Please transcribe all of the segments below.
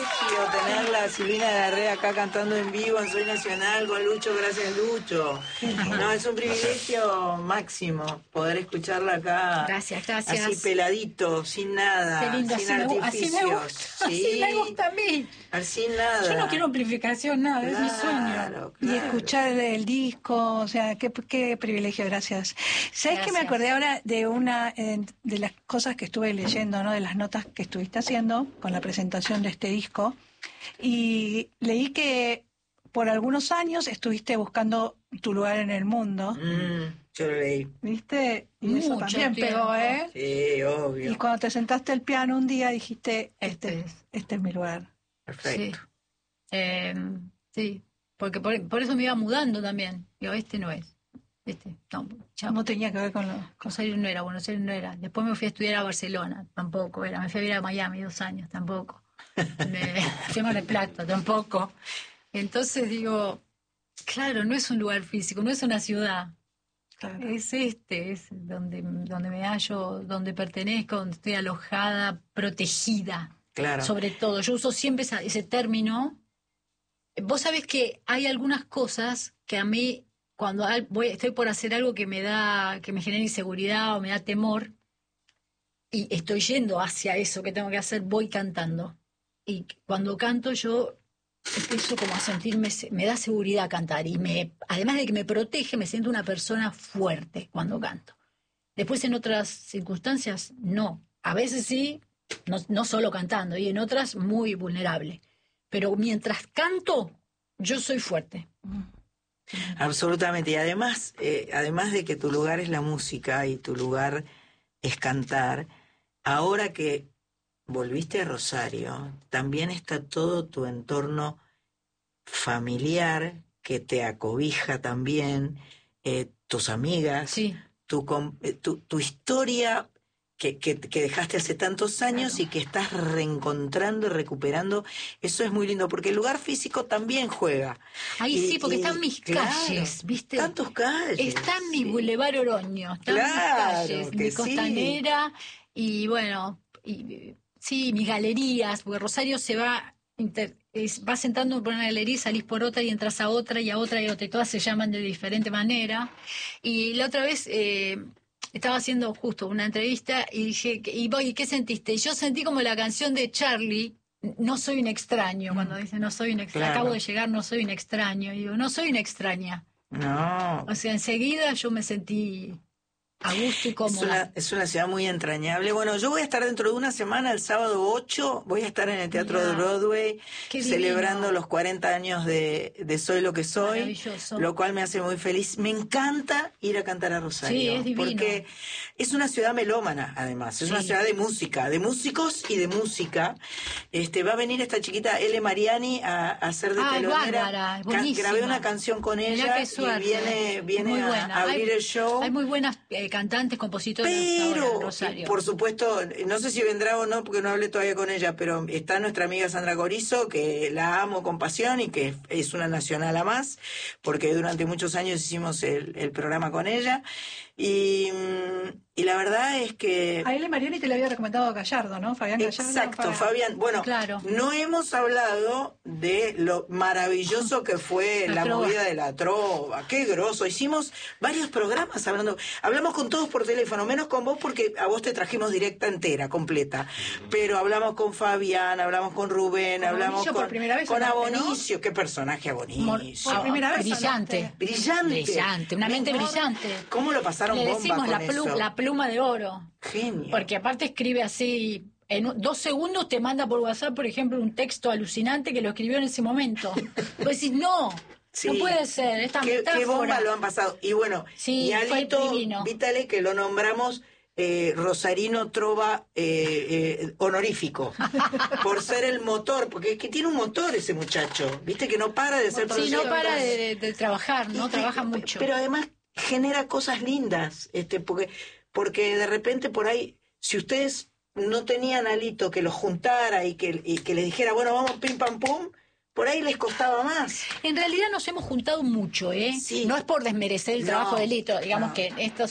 tenerla a Silvina Larrea acá cantando en vivo en Soy Nacional con Lucho, gracias Lucho. No, es un privilegio máximo poder escucharla acá. Gracias. Así peladito, sin nada, qué lindo, sin así artificios. me gusta, Sí, así me gusta a mí. Sin nada. Yo no quiero amplificación, nada, es mi sueño. Claro. Y escuchar el disco, o sea, qué privilegio, gracias. ¿Sabes que me acordé ahora de una de las cosas que estuve leyendo, ¿no? De las notas que estuviste haciendo con la presentación de este disco? Y leí que por algunos años estuviste buscando tu lugar en el mundo. Yo lo leí. ¿Viste? Y eso también pegó, ¿eh? Sí, obvio. Y cuando te sentaste al piano un día dijiste, este es mi lugar. Perfecto. Sí, porque por eso me iba mudando también. Digo, no es. No tenía que ver con Buenos Aires no era. Después me fui a estudiar a Barcelona, tampoco era. Me fui a vivir a Miami 2 años, tampoco. Me fui a Mar del Plata, tampoco. Entonces digo, claro, no es un lugar físico, no es una ciudad. Claro. Es donde me hallo, donde pertenezco, donde estoy alojada, protegida. Claro. Sobre todo, yo uso siempre ese término. Vos sabés que hay algunas cosas que a mí, cuando estoy por hacer algo que me genera inseguridad o me da temor, y estoy yendo hacia eso que tengo que hacer, voy cantando. Y cuando canto yo empiezo como a sentirme, me da seguridad cantar, y además de que me protege, me siento una persona fuerte cuando canto. Después en otras circunstancias, no. A veces sí, no solo cantando, y en otras muy vulnerable. Pero mientras canto, yo soy fuerte. Absolutamente. Y además de que tu lugar es la música y tu lugar es cantar, ahora que volviste a Rosario, también está todo tu entorno familiar que te acobija también, tus amigas, sí. tu historia que dejaste hace tantos años, claro, y que estás reencontrando y recuperando. Eso es muy lindo, porque el lugar físico también juega. Ahí sí, porque están mis calles, ¿viste? Están tus calles. Está en mi Boulevard Oroño, están mis calles, mi Costanera, y bueno, sí, mis galerías, porque Rosario se va vas entrando por una galería, salís por otra y entras a otra y a otra y a otra, y todas se llaman de diferente manera. Y la otra vez estaba haciendo justo una entrevista y dije, ¿y qué sentiste? Y yo sentí como la canción de Charlie, No soy un extraño, cuando dice no soy un extraño, claro, acabo de llegar, no soy un extraño. Y digo, no soy una extraña. No. O sea, enseguida yo me sentí a gusto y cómoda. Es una ciudad muy entrañable. Bueno, yo voy a estar dentro de una semana, el sábado 8, voy a estar en el Teatro de Broadway, celebrando los 40 años de Soy lo que soy. Maravilloso. Lo cual me hace muy feliz. Me encanta ir a cantar a Rosario. Sí, es divino. Porque es una ciudad melómana, además. Es una ciudad de música, de músicos y de música. Va a venir esta chiquita Ele Mariani a hacer de telonera. Grabé una canción con ella y viene a abrir el show. Hay muy buenas cantantes, compositores ahora en Rosario. Por supuesto, no sé si vendrá o no, porque no hablé todavía con ella, pero está nuestra amiga Sandra Gorizo, que la amo con pasión y que es una nacional a más, porque durante muchos años hicimos el programa con ella. Y la verdad es que... A Ele Mariani te le había recomendado Gallardo, ¿no? Fabián Gallardo. Exacto, Fabián. Bueno, claro, no hemos hablado de lo maravilloso que fue la movida de la trova. Qué groso. Hicimos varios programas hablamos con todos por teléfono, menos con vos porque a vos te trajimos directa entera, completa. Pero hablamos con Fabián, hablamos con Rubén, hablamos con Abonicio. ¿No? Qué personaje Abonicio. Por primera vez. Brillante, una mente brillante. ¿Cómo lo pasaron bomba con eso? Le decimos la pluma de oro. Genio. Porque aparte escribe así, en 2 segundos te manda por WhatsApp, por ejemplo, un texto alucinante que lo escribió en ese momento. Vos decís, no puede ser, esta metáfora. Qué bomba lo han pasado. Y bueno, y Alito Vitale, que lo nombramos Rosarino Trova honorífico, por ser el motor, porque es que tiene un motor ese muchacho, viste que no para de ser productor. Sí, no para de trabajar, ¿no? Trabaja mucho. Pero además genera cosas lindas, porque de repente por ahí, si ustedes no tenían a Alito que los juntara y que les dijera, bueno, vamos pim pam pum, por ahí les costaba más. En realidad nos hemos juntado mucho, Sí. No es por desmerecer el trabajo de Lito, digamos que esta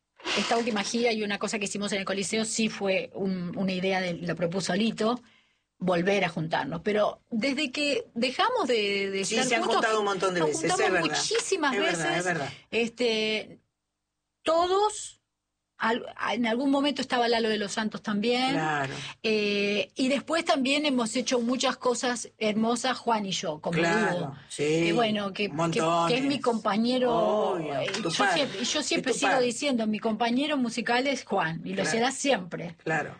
última gira y una cosa que hicimos en el Coliseo sí fue una idea lo propuso Lito, volver a juntarnos, pero desde que dejamos de Sí, estar se han juntos, juntado un montón de nos veces, es juntamos verdad. muchísimas Es veces, verdad, es verdad. Todos, en algún momento estaba Lalo de los Santos también, Claro. Y después también hemos hecho muchas cosas hermosas, Juan y yo, como Claro, dúo. sí, Que bueno, que es mi compañero. Obvio, tu padre, Yo siempre es tu sigo padre. diciendo, mi compañero musical es Juan, y lo Claro. será siempre. Claro.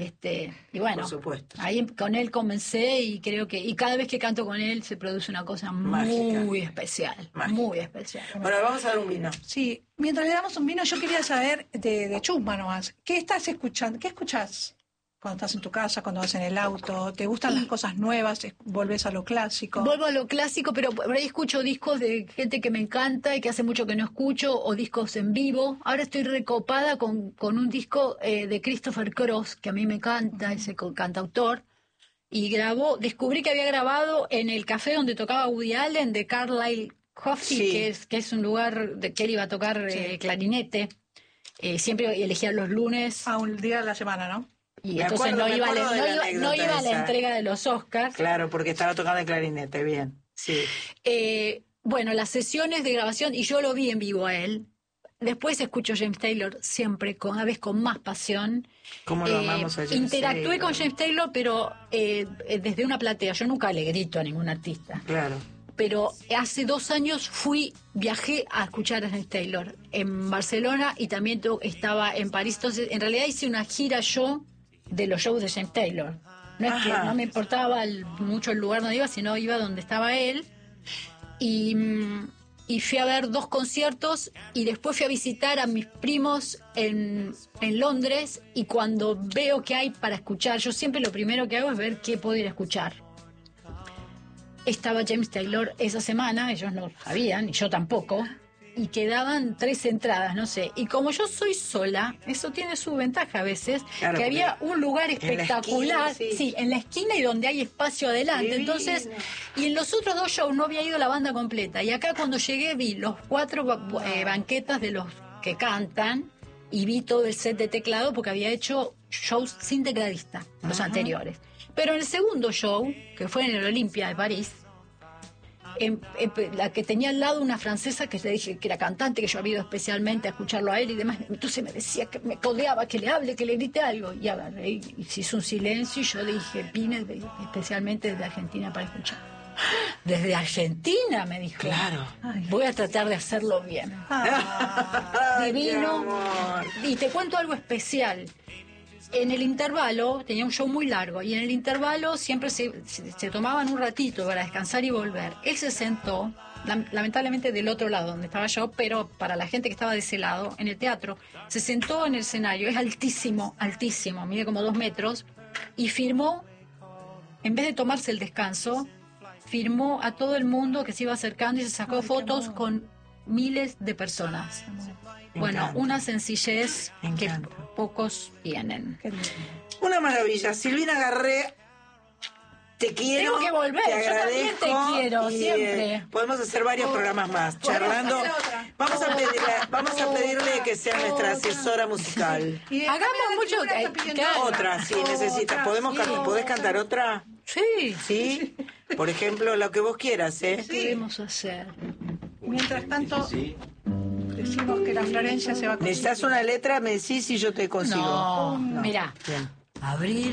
Y bueno, Por supuesto. ahí con él comencé y creo que, y cada vez que canto con él se produce una cosa Mágica. muy especial, Mágica. muy especial. Bueno, vamos a dar un vino. Sí, mientras le damos un vino, yo quería saber de Chusma nomás. ¿Qué estás escuchando? ¿Qué escuchás cuando estás en tu casa, cuando vas en el auto? ¿Te gustan las cosas nuevas? ¿Volvés a lo clásico? Vuelvo a lo clásico, pero por ahí escucho discos de gente que me encanta y que hace mucho que no escucho, o discos en vivo. Ahora estoy recopada con un disco de Christopher Cross, que a mí me encanta, ese cantautor, y descubrí que había grabado en el café donde tocaba Woody Allen, de Carlisle Coffee, Sí. que es un lugar que él iba a tocar clarinete. Siempre elegía los lunes. A un día de la semana, ¿no? Y Me entonces acuerdo no iba de la a anécdota la esa. entrega de los Oscars. Claro, porque estaba tocando el clarinete, bien. Sí. Bueno, las sesiones de grabación, y yo lo vi en vivo a él. Después escucho James Taylor siempre, cada vez con más pasión. ¿Cómo lo amamos a James Interactué Taylor? con James Taylor, pero desde una platea. Yo nunca le grito a ningún artista. Claro. Pero hace 2 años viajé a escuchar a James Taylor en Barcelona y también estaba en París. Entonces, en realidad hice una gira yo de los shows de James Taylor. No es que Ajá. no me importaba mucho el lugar donde iba, sino iba donde estaba él. Y fui a ver 2 conciertos y después fui a visitar a mis primos en Londres, y cuando veo que hay para escuchar, yo siempre lo primero que hago es ver qué puedo ir a escuchar. Estaba James Taylor esa semana, ellos no sabían, y yo tampoco, y quedaban 3 entradas, no sé. Y como yo soy sola, eso tiene su ventaja a veces, Claro, que había porque un lugar en la espectacular, esquina, sí. en la esquina y donde hay espacio adelante. Divino. Entonces, y en los otros 2 shows no había ido la banda completa. Y acá cuando llegué vi los 4 banquetas de los que cantan, y vi todo el set de teclado porque había hecho shows sin tecladista, los anteriores. Pero en el segundo show, que fue en el Olympia de París, la que tenía al lado una francesa que le dije que era cantante, que yo había ido especialmente a escucharlo a él y demás, entonces me decía que me codeaba, que le hable, que le grite algo, y agarré y se hizo un silencio y yo dije, vine especialmente desde Argentina para escuchar. Desde Argentina, me dijo. Claro. Voy a tratar de hacerlo bien. Ay, mi Divino. amor. Y te cuento algo especial. En el intervalo, tenía un show muy largo, y en el intervalo siempre se tomaban un ratito para descansar y volver. Él se sentó, lamentablemente del otro lado donde estaba yo, pero para la gente que estaba de ese lado, en el teatro, se sentó en el escenario, es altísimo, altísimo, mide como 2 metros, y firmó, en vez de tomarse el descanso, firmó a todo el mundo que se iba acercando y se sacó fotos con miles de personas. Me Bueno, encanta. una sencillez Me que encanta. pocos tienen. Qué lindo. Una maravilla. Silvina Garré, te quiero. Tengo que volver, te yo también agradezco, te quiero, y, siempre. podemos hacer varios programas más, charlando. Vamos a pedirle que sea nuestra asesora musical. Y Hagamos también mucho, Silvina está pidiendo claro. Otra, sí, necesita. ¿Podés cantar otra? Sí, Sí. Por ejemplo, lo que vos quieras, ¿eh? ¿qué podemos hacer? Mientras tanto, decimos que la Florencia se va a ¿Necesitas una letra? Me decís y yo te consigo. No, mirá. Bien. Abril.